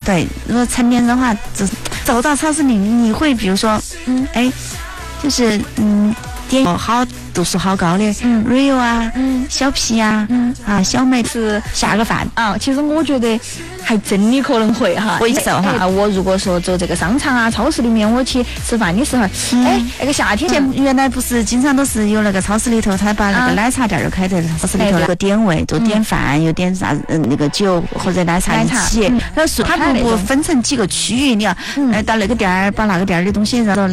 对，如果成年人的话，走到超市里，你会比如说，就是点好度数好高的，Rio 啊，小皮啊，小梅是下个饭啊。其实我觉得还真的可能会哈。 我我如果说走这个商场啊、超市里面，我去吃饭的时候，那个夏天原来不是经常都是有那个超市里头，他把那个奶茶店儿开在超市里头，那个点位都点饭，又点啥那个酒或者奶茶一起，他不分成几个区域，你要到那个店儿把那个店儿的东西然后